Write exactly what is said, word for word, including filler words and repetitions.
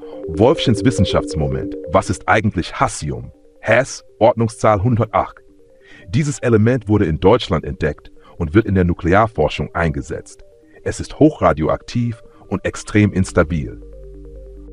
Wolffchens Wissenschaftsmoment. Was ist eigentlich Hassium? Hass, Ordnungszahl hundertacht. Dieses Element wurde in Deutschland entdeckt und wird in der Nuklearforschung eingesetzt. Es ist hochradioaktiv und extrem instabil.